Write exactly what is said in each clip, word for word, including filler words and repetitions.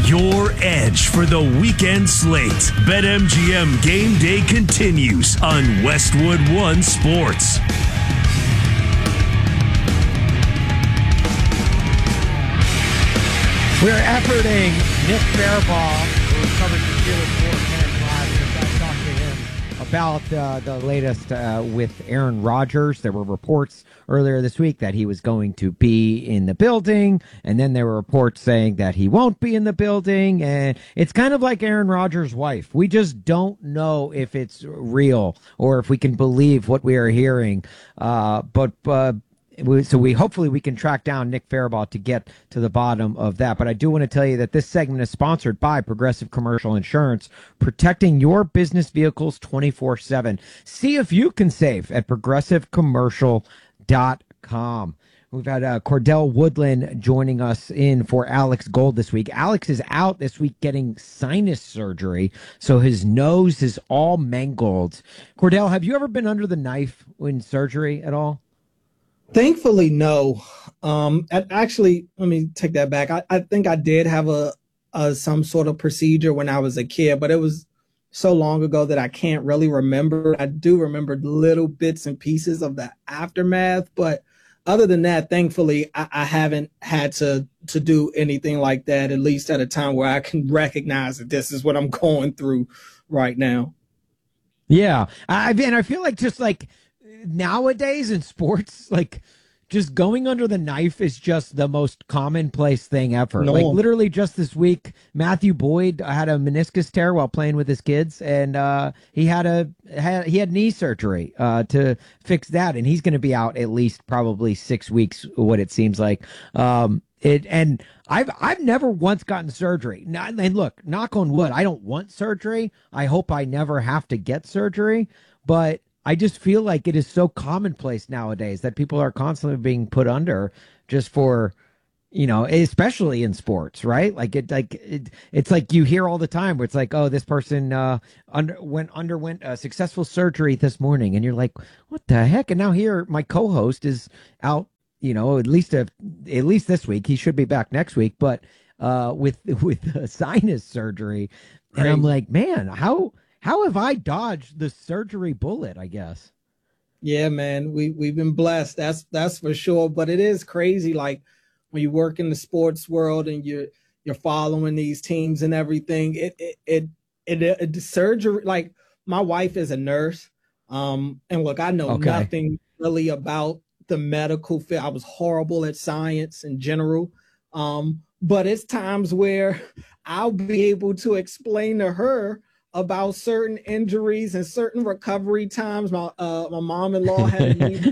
your edge for the weekend slate. BetMGM Game Day continues on Westwood One Sports. We're efforting Nick Farabaugh, who covers the Steelers for Panic Live. We're talk to him about uh, the latest uh, with Aaron Rodgers. There were reports earlier this week that he was going to be in the building, and then there were reports saying that he won't be in the building. And it's kind of like Aaron Rodgers' wife. We just don't know if it's real or if we can believe what we are hearing. Uh, but uh, So we hopefully we can track down Nick Farabaugh to get to the bottom of that. But I do want to tell you that this segment is sponsored by Progressive Commercial Insurance, protecting your business vehicles twenty-four seven. See if you can save at progressive commercial dot com. We've had uh, Cordell Woodland joining us in for Alex Gold this week. Alex is out this week getting sinus surgery, so his nose is all mangled. Cordell, have you ever been under the knife in surgery at all? Thankfully, no. Um, actually, let me take that back. I, I think I did have a, a some sort of procedure when I was a kid, but it was so long ago that I can't really remember. I do remember little bits and pieces of the aftermath, but other than that, thankfully, I, I haven't had to to do anything like that, at least at a time where I can recognize that this is what I'm going through right now. Yeah, I and I feel like just like nowadays in sports, like just going under the knife is just the most commonplace thing ever. No. Like literally just this week, Matthew Boyd had a meniscus tear while playing with his kids, and uh, he had a had, he had knee surgery uh, to fix that, and he's going to be out at least probably six weeks. What it seems like. Um, it and I've I've never once gotten surgery. Not, and look, knock on wood, I don't want surgery. I hope I never have to get surgery, but I just feel like it is so commonplace nowadays that people are constantly being put under just for, you know, especially in sports, right? Like it, like it, it's like you hear all the time where it's like, oh, this person uh, under went underwent a successful surgery this morning, and you're like, what the heck? And now here, my co-host is out, you know, at least a, at least this week. He should be back next week, but uh, with with uh, sinus surgery, and right. I'm like, man, how. How have I dodged the surgery bullet, I guess? Yeah, man, we, we've been blessed. That's that's for sure. But it is crazy, like when you work in the sports world and you're you're following these teams and everything. It it it, it, it, it surgery, like my wife is a nurse. Um, and look, I know okay. nothing really about the medical field. I was horrible at science in general. Um, but it's times where I'll be able to explain to her about certain injuries and certain recovery times. My uh, my mom-in-law had a knee.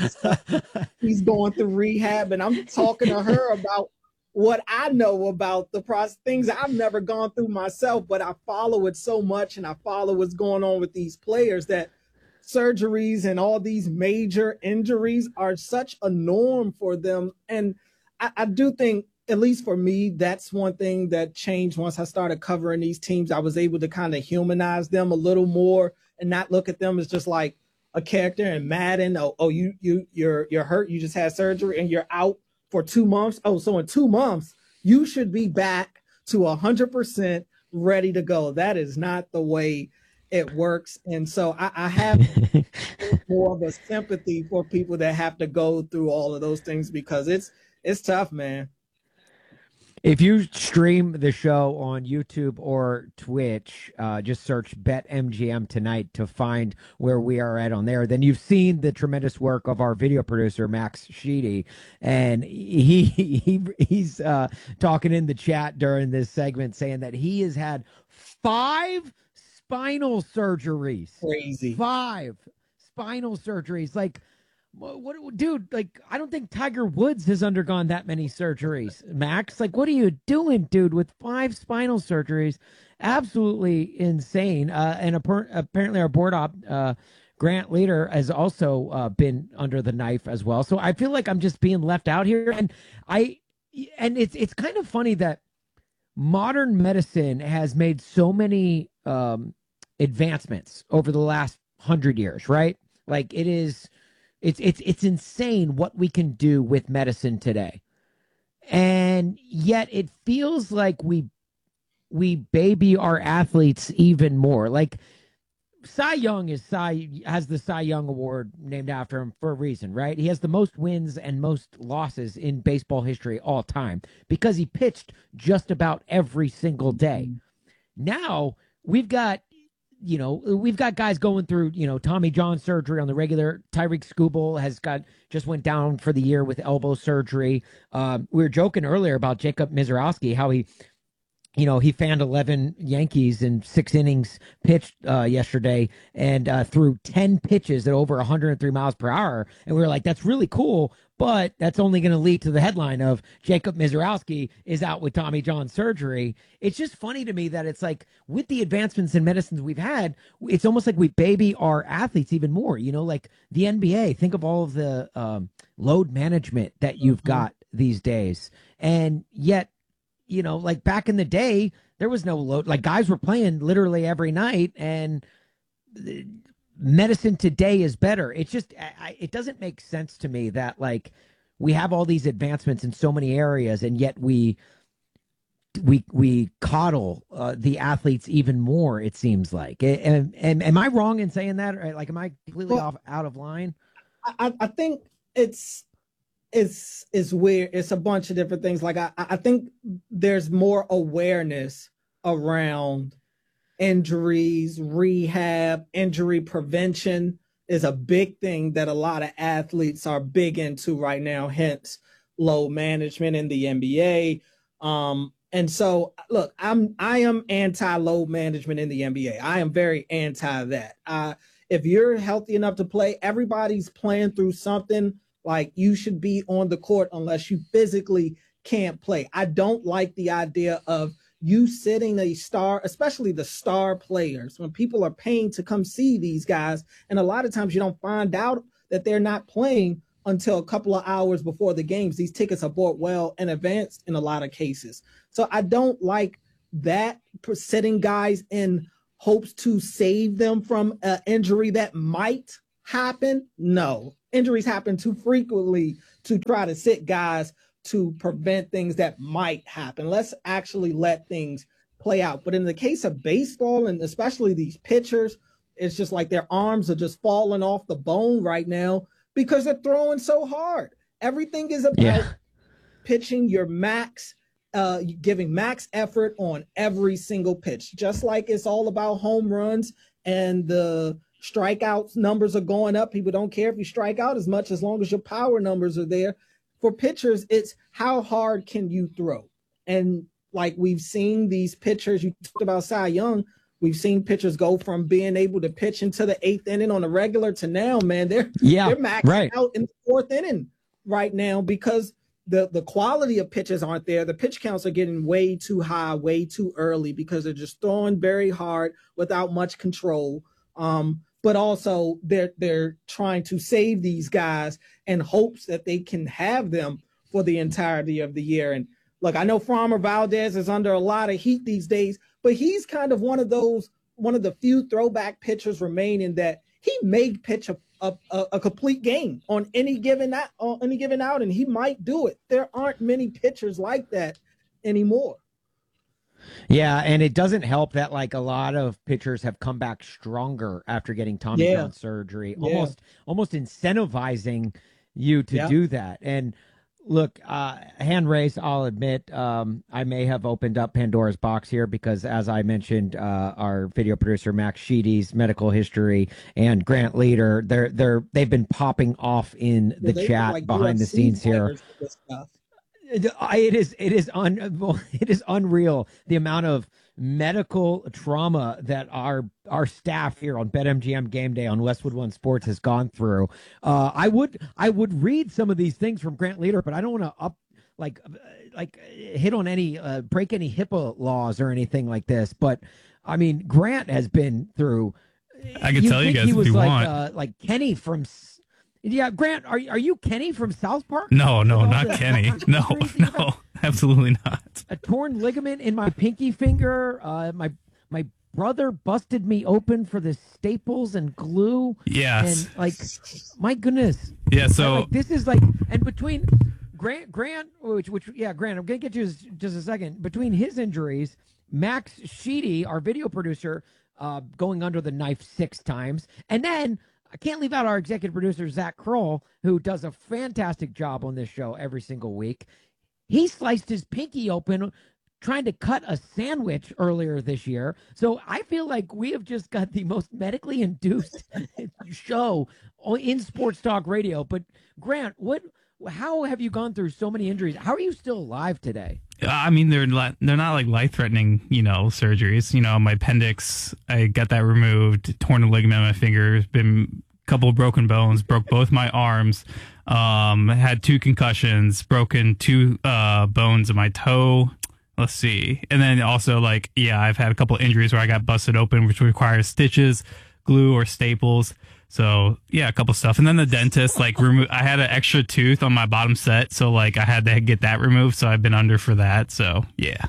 He's going through rehab, and I'm talking to her about what I know about the process, things I've never gone through myself, but I follow it so much, and I follow what's going on with these players, that surgeries and all these major injuries are such a norm for them. And I, I do think, at least for me, that's one thing that changed once I started covering these teams. I was able to kind of humanize them a little more and not look at them as just like a character in Madden. Oh, oh you, you, you're, you're hurt. You just had surgery and you're out for two months. Oh, so in two months, you should be back to a hundred percent ready to go. That is not the way it works. And so I, I have more of a sympathy for people that have to go through all of those things, because it's, it's tough, man. If you stream the show on YouTube or Twitch, uh, just search BetMGM Tonight to find where we are at on there. Then you've seen the tremendous work of our video producer, Max Sheedy. And he, he he's uh, talking in the chat during this segment saying that he has had five spinal surgeries. Crazy. Five spinal surgeries. Like, What, what, dude, like, I don't think Tiger Woods has undergone that many surgeries, Max. Like, what are you doing, dude, with five spinal surgeries? Absolutely insane. Uh, and apparently, apparently our board op, uh, Grant Leader, has also uh, been under the knife as well. So I feel like I'm just being left out here. And I, and it's, it's kind of funny that modern medicine has made so many um, advancements over the last hundred years, right? Like, it is... It's it's it's insane what we can do with medicine today. And yet it feels like we we baby our athletes even more. Like Cy Young is Cy has the Cy Young Award named after him for a reason, right? He has the most wins and most losses in baseball history all time because he pitched just about every single day. Now we've got, you know, we've got guys going through, you know, Tommy John surgery on the regular. Tyreek Skubal has got just went down for the year with elbow surgery. Um, we were joking earlier about Jacob Mizorowski, how he, you know, he fanned eleven Yankees in six innings pitched uh, yesterday and uh, threw ten pitches at over one hundred three miles per hour. And we were like, that's really cool, but that's only going to lead to the headline of Jacob Mizorowski is out with Tommy John surgery. It's just funny to me that it's like with the advancements in medicines we've had, it's almost like we baby our athletes even more, you know, like the N B A. Think of all of the um, load management that you've mm-hmm. got these days. And yet, you know, like back in the day, there was no load. Like guys were playing literally every night, and medicine today is better. It's just, I, it doesn't make sense to me that like we have all these advancements in so many areas, and yet we we we coddle uh, the athletes even more. It seems like. And, and am I wrong in saying that? Or like, am I completely well, off out of line? I, I think it's. It's it's weird. It's a bunch of different things. Like I, I think there's more awareness around injuries, rehab, injury prevention is a big thing that a lot of athletes are big into right now. Hence, load management in the N B A. Um, and so, look, I'm I am anti-load management in the N B A. I am very anti that. Uh, if you're healthy enough to play, everybody's playing through something. Like you should be on the court unless you physically can't play. I don't like the idea of you sitting a star, especially the star players, when people are paying to come see these guys. And a lot of times you don't find out that they're not playing until a couple of hours before the games. These tickets are bought well in advance in a lot of cases. So I don't like that, sitting guys in hopes to save them from an injury that might happen. No. Injuries happen too frequently to try to sit guys to prevent things that might happen. Let's actually let things play out. But in the case of baseball, and especially these pitchers, it's just like their arms are just falling off the bone right now because they're throwing so hard. Everything is about yeah. pitching your max, uh, giving max effort on every single pitch, just like it's all about home runs and the strikeouts numbers are going up. People don't care if you strike out as much as long as your power numbers are there. For pitchers, it's how hard can you throw? And like we've seen these pitchers, you talked about Cy Young, we've seen pitchers go from being able to pitch into the eighth inning on a regular to now, man, they're, yeah, they're maxed right. out in the fourth inning right now because the, the quality of pitches aren't there. The pitch counts are getting way too high, way too early because they're just throwing very hard without much control. Um, But also they're they're trying to save these guys in hopes that they can have them for the entirety of the year. And look, I know Framber Valdez is under a lot of heat these days, but he's kind of one of those, one of the few throwback pitchers remaining that he may pitch a a, a complete game on any given on any given out, and he might do it. There aren't many pitchers like that anymore. Yeah, and it doesn't help that like a lot of pitchers have come back stronger after getting Tommy yeah. John surgery, yeah. almost almost incentivizing you to yeah. do that. And look, uh, hand raised, I'll admit, um, I may have opened up Pandora's box here because, as I mentioned, uh, our video producer Max Sheedy's medical history and Grant Leader, they're they're they've been popping off in the yeah, chat like behind the scenes here. It is it is un it is unreal the amount of medical trauma that our our staff here on BetMGM Game Day on Westwood One Sports has gone through. Uh, I would I would read some of these things from Grant Leader, but I don't want to up like like hit on any uh, break any HIPAA laws or anything like this. But I mean, Grant has been through. I can tell you guys he if was you like, want. Uh, like Kenny from. Yeah, Grant, are are you Kenny from South Park? No, no, not Kenny. No, no, absolutely not. A torn ligament in my pinky finger. Uh, my my brother busted me open for the staples and glue. Yes. And like, my goodness. Yeah. So like, this is like, and between Grant, Grant, which which yeah, Grant, I'm gonna get you just a second. Between his injuries Max Sheedy, our video producer, uh, going under the knife six times. And then I can't leave out our executive producer, Zach Kroll, who does a fantastic job on this show every single week. He sliced his pinky open trying to cut a sandwich earlier this year. So I feel like we have just got the most medically induced show in sports talk radio. But Grant, what, how have you gone through so many injuries? How are you still alive today? I mean, they're not, they're not like life-threatening, you know, surgeries. You know, my appendix, I got that removed, torn a ligament in my finger, been a couple of broken bones, broke both my arms, um, had two concussions, broken two uh, bones in my toe. Let's see. And then also, like, yeah, I've had a couple of injuries where I got busted open, which requires stitches, glue, or staples. So, yeah, a couple of stuff. And then the dentist, like, remo- I had an extra tooth on my bottom set. So, like, I had to get that removed. So I've been under for that. So, yeah.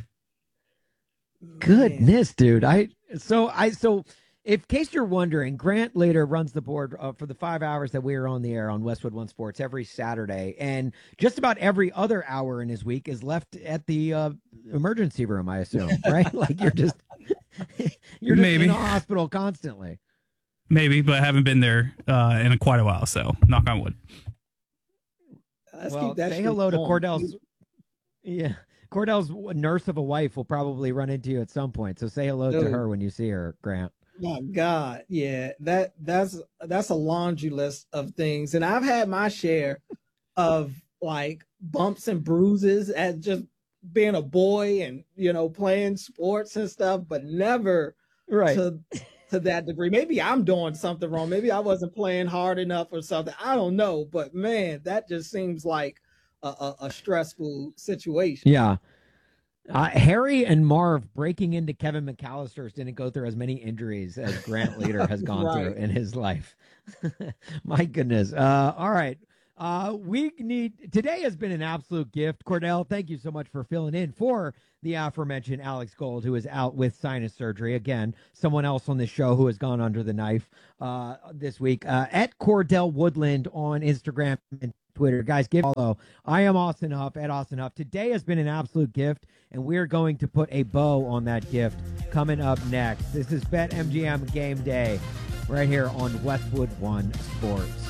Goodness, dude. I, so, I, so. In case you're wondering, Grant later runs the board uh, for the five hours that we are on the air on Westwood One Sports every Saturday. And just about every other hour in his week is left at the uh, emergency room, I assume, right? Like you're just, you're just Maybe. in a hospital constantly. Maybe, but I haven't been there uh, in a, quite a while. So knock on wood. Let's well, keep that say hello to going. Cordell's. Yeah. Cordell's nurse of a wife will probably run into you at some point. So say hello Dude. to her when you see her, Grant. My God, yeah, that that's that's a laundry list of things, and I've had my share of like bumps and bruises at just being a boy and you know playing sports and stuff, but never right to to that degree. Maybe I'm doing something wrong. Maybe I wasn't playing hard enough or something. I don't know, but man, that just seems like a, a, a stressful situation. Yeah. Uh, Harry and Marv breaking into Kevin McAllister's didn't go through as many injuries as Grant Leader has gone Right. through in his life. My goodness. Uh, all right. Uh, we need today has been an absolute gift. Cordell, thank you so much for filling in for the aforementioned Alex Gold, who is out with sinus surgery. Again, someone else on the show who has gone under the knife uh, this week. Uh, at Cordell Woodland on Instagram and Twitter. Guys, give a follow. I am Austin Huff at Austin Huff. Today has been an absolute gift, and we're going to put a bow on that gift coming up next. This is BetMGM Game Day right here on Westwood One Sports.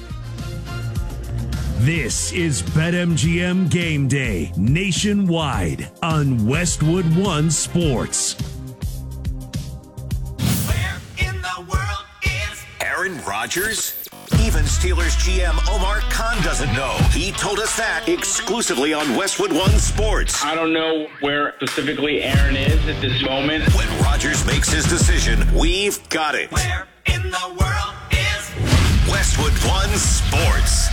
This is BetMGM Game Day nationwide on Westwood One Sports. Where in the world is Aaron Rodgers? Even Steelers G M Omar Khan doesn't know. He told us that exclusively on Westwood One Sports. I don't know where specifically Aaron is at this moment. When Rodgers makes his decision, we've got it. Where in the world is Westwood One Sports?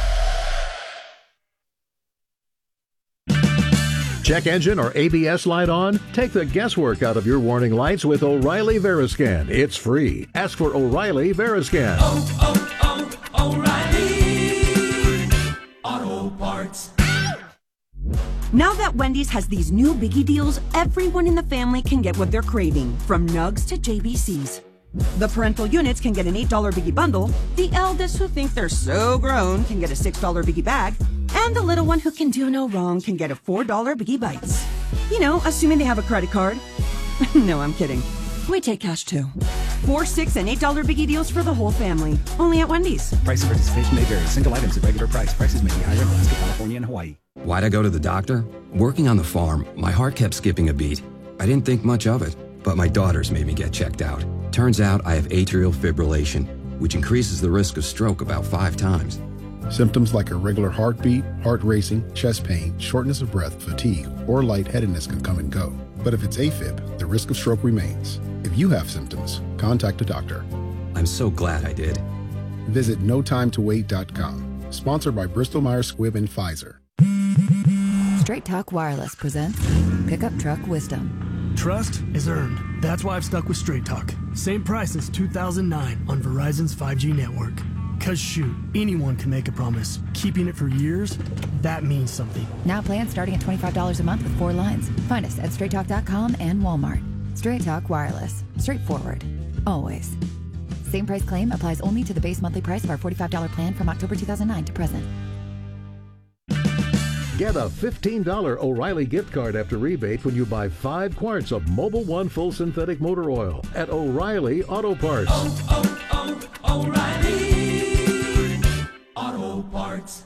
Check engine or A B S light on? Take the guesswork out of your warning lights with O'Reilly Veriscan. It's free. Ask for O'Reilly Veriscan. Oh, oh, oh, O'Reilly Auto Parts. Now that Wendy's has these new biggie deals, everyone in the family can get what they're craving, from nugs to J B Cs. The parental units can get an eight dollar biggie bundle, the eldest who think they're so grown can get a six dollar biggie bag, and the little one who can do no wrong can get a four dollar biggie bites. You know, assuming they have a credit card. No, I'm kidding. We take cash too. Four, six, and eight dollar biggie deals for the whole family. Only at Wendy's. Price of participation may vary. Single items at regular price. Prices may be higher in Alaska, California, and Hawaii. Why'd I go to the doctor? Working on the farm, my heart kept skipping a beat. I didn't think much of it, but my daughters made me get checked out. Turns out I have atrial fibrillation, which increases the risk of stroke about five times. Symptoms like irregular heartbeat, heart racing, chest pain, shortness of breath, fatigue, or lightheadedness can come and go. But if it's AFib, the risk of stroke remains. If you have symptoms, contact a doctor. I'm so glad I did. Visit no time to wait dot com. Sponsored by Bristol Myers Squibb and Pfizer. Straight Talk Wireless presents Pickup Truck Wisdom. Trust is earned. That's why I've stuck with Straight Talk. Same price since two thousand nine on Verizon's five G network. Cause shoot, anyone can make a promise. Keeping it for years, that means something. Now plans starting at twenty-five dollars a month with four lines. Find us at straight talk dot com and Walmart. Straight Talk Wireless. Straightforward. Always. Same price claim applies only to the base monthly price of our forty-five dollars plan from October two thousand nine to present. Get a fifteen dollars O'Reilly gift card after rebate when you buy five quarts of Mobil One Full Synthetic Motor Oil at O'Reilly Auto Parts. Oh, oh, oh, O'Reilly Auto Parts.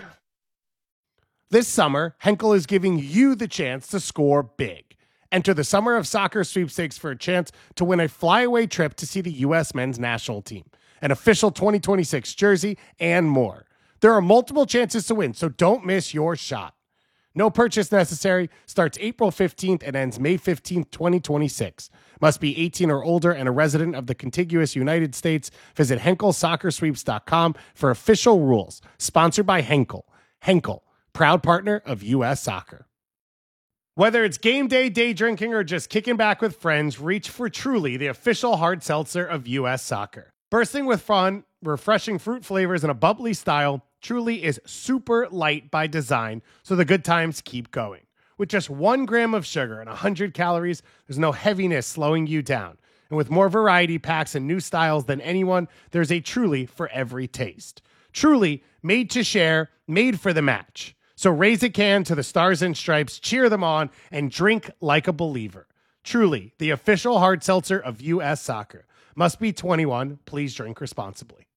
This summer, Henkel is giving you the chance to score big. Enter the Summer of Soccer sweepstakes for a chance to win a flyaway trip to see the U S men's national team, an official twenty twenty-six jersey, and more. There are multiple chances to win, so don't miss your shot. No purchase necessary. Starts April fifteenth and ends May fifteenth, twenty twenty-six. Must be eighteen or older and a resident of the contiguous United States. Visit Henkel Soccer Sweeps dot com for official rules. Sponsored by Henkel. Henkel, proud partner of U S Soccer. Whether it's game day, day drinking, or just kicking back with friends, reach for Truly, the official hard seltzer of U S Soccer. Bursting with fun, refreshing fruit flavors, and a bubbly style, Truly is super light by design, so the good times keep going. With just one gram of sugar and one hundred calories, there's no heaviness slowing you down. And with more variety packs and new styles than anyone, there's a Truly for every taste. Truly, made to share, made for the match. So raise a can to the Stars and Stripes, cheer them on, and drink like a believer. Truly, the official hard seltzer of U S Soccer. Must be twenty-one. Please drink responsibly.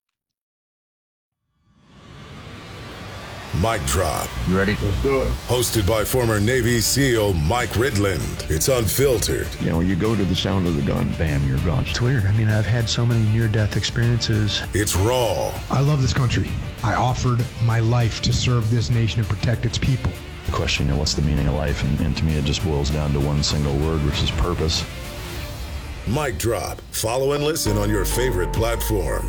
Mic Drop. You ready? Let's do it. Hosted by former Navy SEAL Mike Ridland. It's unfiltered. You know, you go to the sound of the gun, bam, you're gone. It's weird. I mean, I've had so many near-death experiences. It's raw. I love this country. I offered my life to serve this nation and protect its people. The question, you know, what's the meaning of life? And, and to me, it just boils down to one single word, which is purpose. Mic Drop. Follow and listen on your favorite platform.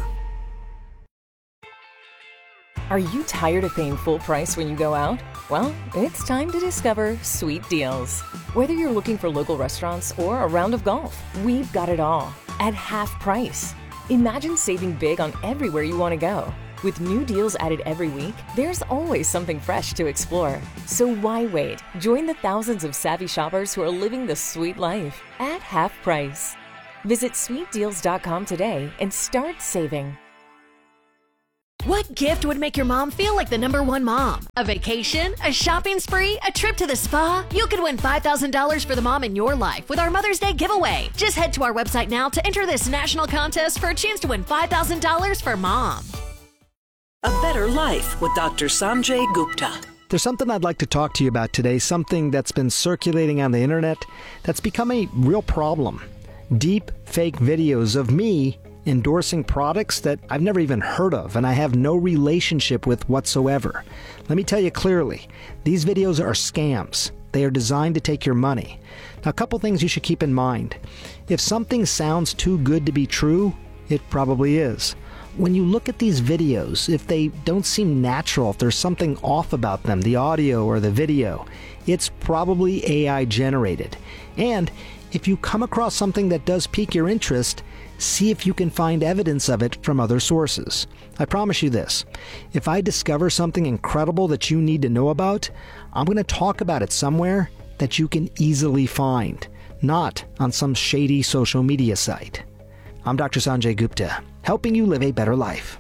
Are you tired of paying full price when you go out? Well, it's time to discover Sweet Deals. Whether you're looking for local restaurants or a round of golf, we've got it all at half price. Imagine saving big on everywhere you want to go. With new deals added every week, there's always something fresh to explore. So why wait? Join the thousands of savvy shoppers who are living the sweet life at half price. Visit sweet deals dot com today and start saving. What gift would make your mom feel like the number one mom? A vacation? A shopping spree? A trip to the spa? You could win five thousand dollars for the mom in your life with our Mother's Day giveaway. Just head to our website now to enter this national contest for a chance to win five thousand dollars for mom. A Better Life with Doctor Sanjay Gupta. There's something I'd like to talk to you about today, something that's been circulating on the internet that's become a real problem. Deep fake videos of me endorsing products that I've never even heard of and I have no relationship with whatsoever. Let me tell you clearly, these videos are scams. They are designed to take your money. Now, a couple things you should keep in mind. If something sounds too good to be true, it probably is. When you look at these videos, if they don't seem natural, if there's something off about them, the audio or the video, it's probably A I generated. And if you come across something that does pique your interest, see if you can find evidence of it from other sources. I promise you this, if I discover something incredible that you need to know about, I'm going to talk about it somewhere that you can easily find, not on some shady social media site. I'm Doctor Sanjay Gupta, helping you live a better life.